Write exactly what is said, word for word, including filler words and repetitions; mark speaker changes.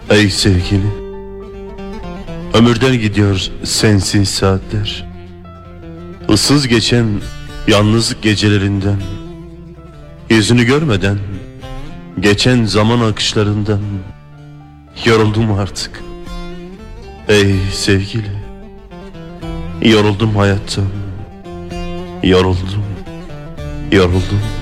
Speaker 1: Ey sevgili, ömürden gidiyor sensiz saatler. Issız geçen yalnızlık gecelerinden, yüzünü görmeden geçen zaman akışlarından yoruldum artık. Ey sevgili, yoruldum hayattan, yoruldum, yoruldum.